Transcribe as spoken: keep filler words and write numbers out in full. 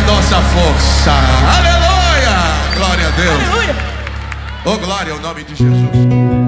nossa força. Aleluia! Glória a Deus. Aleluia. Oh, glória ao nome de Jesus.